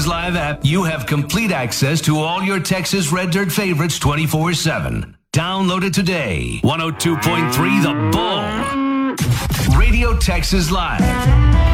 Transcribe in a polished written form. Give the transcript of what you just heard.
Live app, you have complete access to all your Texas Red Dirt favorites 24/7. Download it today. 102.3 The Bull. Radio Texas Live.